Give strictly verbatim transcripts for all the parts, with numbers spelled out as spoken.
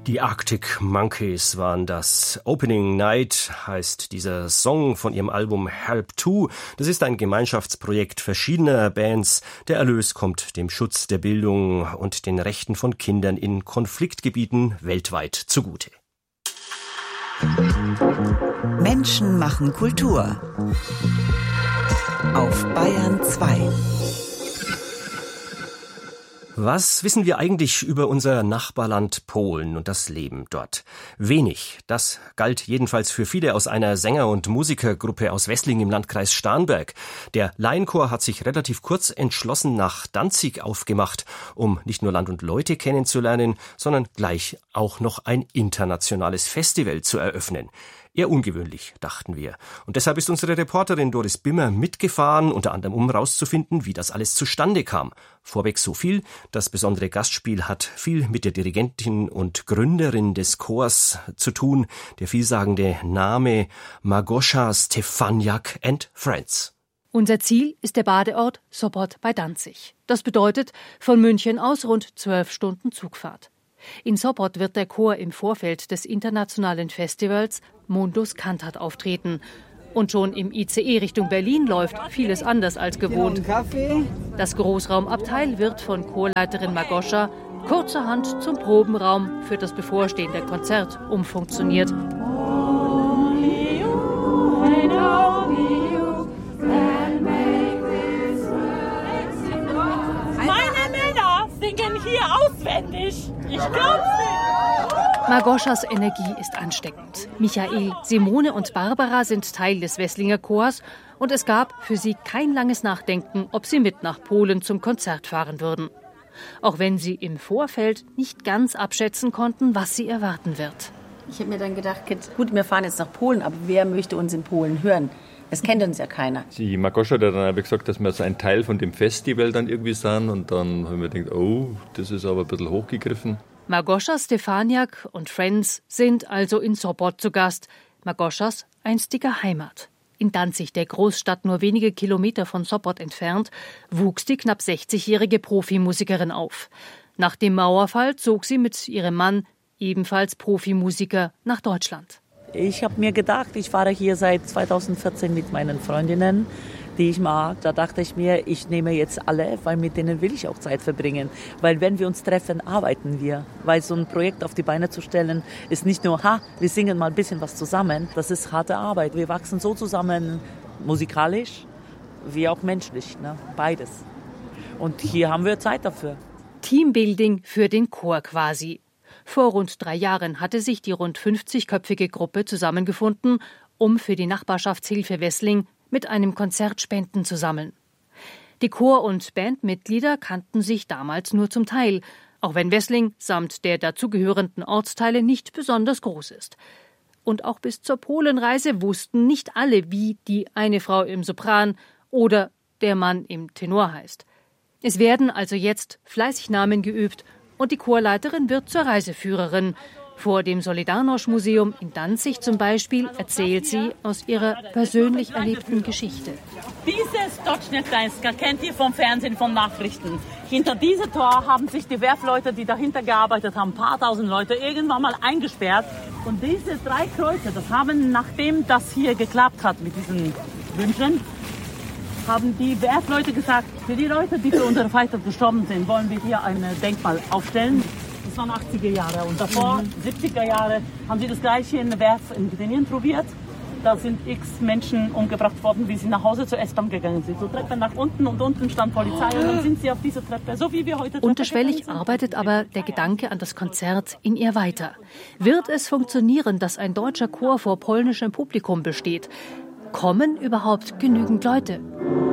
Die Arctic Monkeys waren das. Opening Night heißt dieser Song von ihrem Album Help zwei. Das ist ein Gemeinschaftsprojekt verschiedener Bands. Der Erlös kommt dem Schutz der Bildung und den Rechten von Kindern in Konfliktgebieten weltweit zugute. Menschen machen Kultur. Auf Bayern zwei. Was wissen wir eigentlich über unser Nachbarland Polen und das Leben dort? Wenig. Das galt jedenfalls für viele aus einer Sänger- und Musikergruppe aus Wesling im Landkreis Starnberg. Der Laienchor hat sich relativ kurz entschlossen nach Danzig aufgemacht, um nicht nur Land und Leute kennenzulernen, sondern gleich auch noch ein internationales Festival zu eröffnen. Eher ungewöhnlich, dachten wir. Und deshalb ist unsere Reporterin Doris Bimmer mitgefahren, unter anderem um herauszufinden, wie das alles zustande kam. Vorweg so viel: Das besondere Gastspiel hat viel mit der Dirigentin und Gründerin des Chors zu tun, der vielsagende Name Małgosia Stefaniak and Friends. Unser Ziel ist der Badeort Sopot bei Danzig. Das bedeutet von München aus rund zwölf Stunden Zugfahrt. In Sopot wird der Chor im Vorfeld des internationalen Festivals Mundus Cantat auftreten. Und schon im I C E Richtung Berlin läuft vieles anders als gewohnt. Das Großraumabteil wird von Chorleiterin Małgosia kurzerhand zum Probenraum für das bevorstehende Konzert umfunktioniert. Meine Männer singen hier auswendig. Ich glaub's nicht. Małgosias Energie ist ansteckend. Michael, Simone und Barbara sind Teil des Wesslinger Chors und es gab für sie kein langes Nachdenken, ob sie mit nach Polen zum Konzert fahren würden. Auch wenn sie im Vorfeld nicht ganz abschätzen konnten, was sie erwarten wird. Ich habe mir dann gedacht, gut, wir fahren jetzt nach Polen, aber wer möchte uns in Polen hören? Es kennt uns ja keiner. Die Małgosia hat dann gesagt, dass wir so ein Teil von dem Festival dann irgendwie sind. Und dann haben wir gedacht, oh, das ist aber ein bisschen hochgegriffen. Małgosia Stefaniak und Friends sind also in Sopot zu Gast, Małgosias einstige Heimat. In Danzig, der Großstadt nur wenige Kilometer von Sopot entfernt, wuchs die knapp sechzigjährige Profimusikerin auf. Nach dem Mauerfall zog sie mit ihrem Mann, ebenfalls Profimusiker, nach Deutschland. Ich habe mir gedacht, ich fahre hier seit zweitausendvierzehn mit meinen Freundinnen, die ich mag. Da dachte ich mir, ich nehme jetzt alle, weil mit denen will ich auch Zeit verbringen. Weil wenn wir uns treffen, arbeiten wir. Weil so ein Projekt auf die Beine zu stellen, ist nicht nur, ha, wir singen mal ein bisschen was zusammen. Das ist harte Arbeit. Wir wachsen so zusammen, musikalisch wie auch menschlich, ne? Beides. Und hier haben wir Zeit dafür. Teambuilding für den Chor quasi. Vor rund drei Jahren hatte sich die rund fünfzigköpfige Gruppe zusammengefunden, um für die Nachbarschaftshilfe Wessling mit einem Konzert Spenden zu sammeln. Die Chor- und Bandmitglieder kannten sich damals nur zum Teil, auch wenn Wessling samt der dazugehörenden Ortsteile nicht besonders groß ist. Und auch bis zur Polenreise wussten nicht alle, wie die eine Frau im Sopran oder der Mann im Tenor heißt. Es werden also jetzt fleißig Namen geübt und die Chorleiterin wird zur Reiseführerin. Vor dem Solidarność-Museum in Danzig zum Beispiel erzählt sie aus ihrer persönlich erlebten Geschichte. Dieses Stoczniak-Gdańska kennt ihr vom Fernsehen, von Nachrichten. Hinter diesem Tor haben sich die Werfleute, die dahinter gearbeitet haben, ein paar tausend Leute, irgendwann mal eingesperrt. Und diese drei Kreuze, das haben, nachdem das hier geklappt hat mit diesen Wünschen, haben die Werfleute gesagt, für die Leute, die für unsere Feinde gestorben sind, wollen wir hier ein Denkmal aufstellen. Das waren achtziger Jahre und davor, siebziger Jahre, haben sie das Gleiche in der Werf in Gdynia probiert. Da sind x Menschen umgebracht worden, wie sie nach Hause zur S-Bahn gegangen sind. So Treppe nach unten und unten stand Polizei und dann sind sie auf dieser Treppe, so wie wir heute Treppe Unterschwellig arbeitet aber der Gedanke an das Konzert in ihr weiter. Wird es funktionieren, dass ein deutscher Chor vor polnischem Publikum besteht? Kommen überhaupt genügend Leute?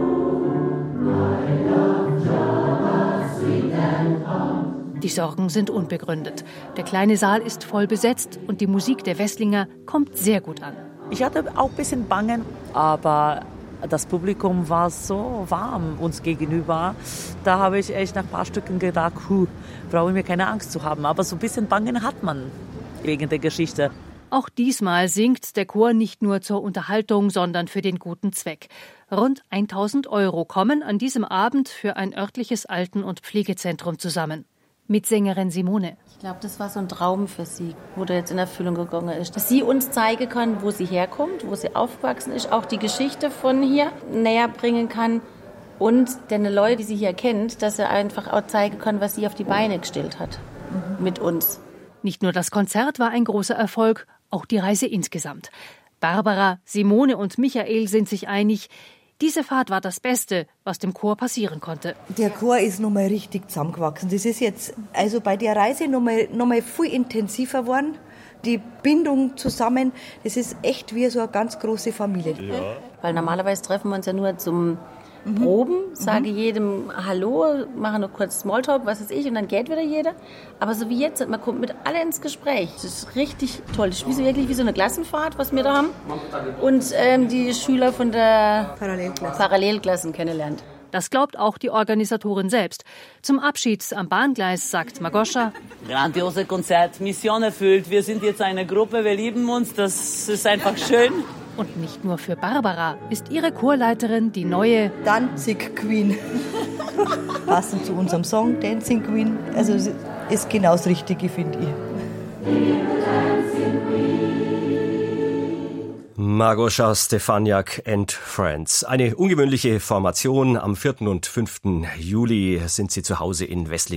Die Sorgen sind unbegründet. Der kleine Saal ist voll besetzt und die Musik der Wesslinger kommt sehr gut an. Ich hatte auch ein bisschen Bangen, aber das Publikum war so warm uns gegenüber. Da habe ich echt nach ein paar Stücken gedacht, huh, brauche ich mir keine Angst zu haben. Aber so ein bisschen Bangen hat man wegen der Geschichte. Auch diesmal singt der Chor nicht nur zur Unterhaltung, sondern für den guten Zweck. Rund tausend Euro kommen an diesem Abend für ein örtliches Alten- und Pflegezentrum zusammen. mit Sängerin Simone. Ich glaube, das war so ein Traum für sie, wo der jetzt in Erfüllung gegangen ist. Dass sie uns zeigen kann, wo sie herkommt, wo sie aufgewachsen ist, auch die Geschichte von hier näher bringen kann. Und den Leuten, die sie hier kennt, dass er einfach auch zeigen kann, was sie auf die Beine gestellt hat mhm. mit uns. Nicht nur das Konzert war ein großer Erfolg, auch die Reise insgesamt. Barbara, Simone und Michael sind sich einig, diese Fahrt war das Beste, was dem Chor passieren konnte. Der Chor ist noch mal richtig zusammengewachsen. Das ist jetzt also bei der Reise noch mal, noch mal viel intensiver geworden. Die Bindung zusammen, das ist echt wie so eine ganz große Familie. Ja. Weil normalerweise treffen wir uns ja nur zum Proben, sage mhm. jedem Hallo, machen noch kurz Smalltalk, was weiß ich, und dann geht wieder jeder. Aber so wie jetzt, man kommt mit alle ins Gespräch. Das ist richtig toll. Das ist wirklich wie so eine Klassenfahrt, was wir da haben. Und ähm, die Schüler von der Parallelklasse. Parallelklassen kennenlernt. Das glaubt auch die Organisatorin selbst. Zum Abschied am Bahngleis sagt Magoscha: Grandiose Konzert, Mission erfüllt. Wir sind jetzt eine Gruppe, wir lieben uns, das ist einfach schön. Und nicht nur für Barbara ist ihre Chorleiterin die neue Dancing Queen. Passend zu unserem Song Dancing Queen. Also ist genau das Richtige, finde ich. Magoscha Stefaniak and Friends. Eine ungewöhnliche Formation. Am vierten und fünften Juli sind sie zu Hause in Wesslingen.